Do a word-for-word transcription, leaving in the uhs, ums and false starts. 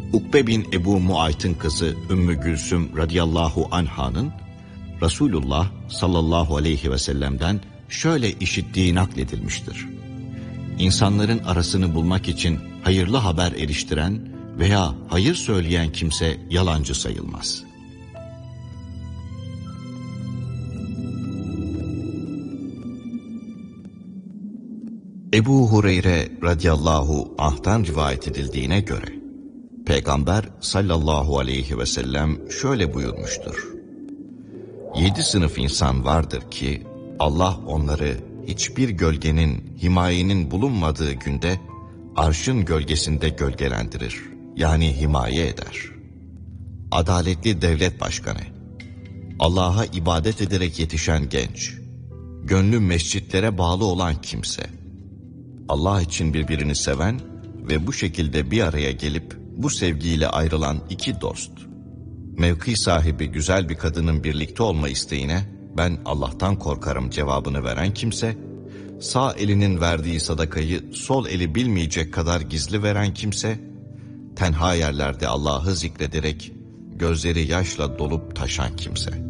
Ukbe bin Ebu Muayt'ın kızı Ümmü Gülsüm radıyallahu anh'ın Resulullah sallallahu aleyhi ve sellem'den şöyle işittiği nakledilmiştir. İnsanların arasını bulmak için hayırlı haber eriştiren veya hayır söyleyen kimse yalancı sayılmaz. Ebu Hureyre radıyallahu anh'tan rivayet edildiğine göre, Peygamber sallallahu aleyhi ve sellem şöyle buyurmuştur. Yedi sınıf insan vardır ki, Allah onları hiçbir gölgenin, himayenin bulunmadığı günde, arşın gölgesinde gölgelendirir, yani himaye eder. Adaletli devlet başkanı, Allah'a ibadet ederek yetişen genç, gönlü mescitlere bağlı olan kimse, Allah için birbirini seven ve bu şekilde bir araya gelip bu sevgiyle ayrılan iki dost. Mevki sahibi güzel bir kadının birlikte olma isteğine ben Allah'tan korkarım cevabını veren kimse, sağ elinin verdiği sadakayı sol eli bilmeyecek kadar gizli veren kimse, tenha yerlerde Allah'ı zikrederek gözleri yaşla dolup taşan kimse.